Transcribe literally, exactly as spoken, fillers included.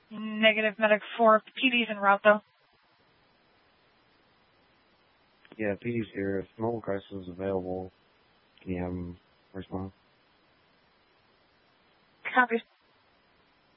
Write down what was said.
Negative, medic four. P D's en route, though. Yeah, P D's here. If mobile crisis is available, can you have them respond? Copy.